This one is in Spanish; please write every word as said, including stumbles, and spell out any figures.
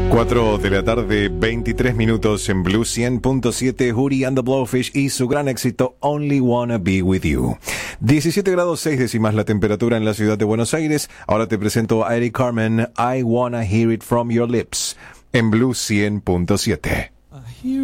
cuatro de la tarde, veintitrés minutos en Blue cien punto siete, Hootie and the Blowfish y su gran éxito Only Wanna Be With You. diecisiete grados seis décimas la temperatura en la ciudad de Buenos Aires. Ahora te presento a Eric Carmen, I Wanna Hear It From Your Lips, en Blue cien punto siete.